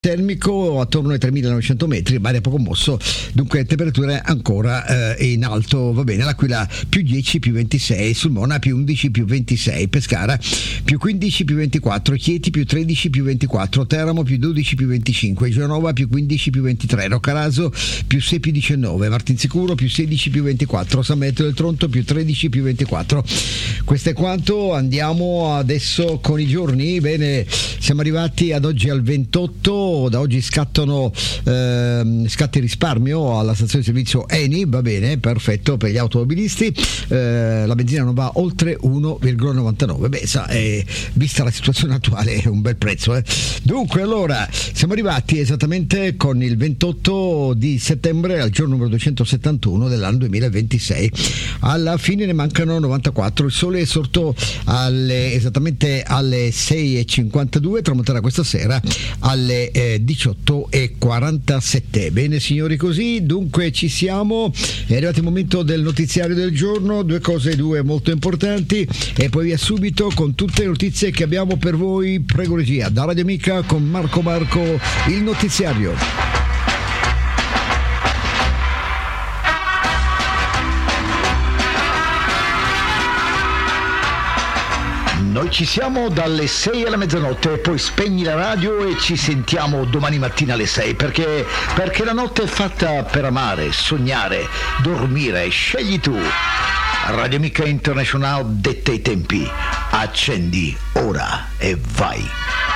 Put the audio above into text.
termico attorno ai 3.900 metri, mare poco mosso, dunque temperature ancora in alto. Va bene, l'Aquila più 10 più 26, Sulmona più 11 più 26, Pescara più 15 più 24, Chieti più 13 più 24, Teramo più 12 più 25, Genova più 15 più 23, Roccaraso più 6 più 19, Martinsicuro più 16 più 24, San Benedetto del Tronto più 13 più 24. Questo è quanto. Andiamo adesso con i giorni. Bene, siamo arrivati ad oggi al 28. Da oggi scatti risparmio alla stazione di servizio Eni, va bene, perfetto per gli automobilisti. La benzina non va oltre 1,99. Beh, vista la situazione attuale è un bel prezzo. Dunque, allora, siamo arrivati esattamente con il 28 di settembre al giorno numero 271 dell'anno 2026. Alla fine ne mancano 94. Il sole è sorto esattamente alle 6:52, tramonterà questa sera alle 18:47. Bene signori, così dunque ci siamo, è arrivato il momento del notiziario del giorno, due molto importanti e poi via subito con tutte le notizie che abbiamo per voi. Prego regia, da Radio Amica con Marco, il notiziario. Noi ci siamo dalle 6 alla mezzanotte, poi spegni la radio e ci sentiamo domani mattina alle 6, perché la notte è fatta per amare, sognare, dormire. Scegli tu. Radio Amica International detta i tempi. Accendi ora e vai.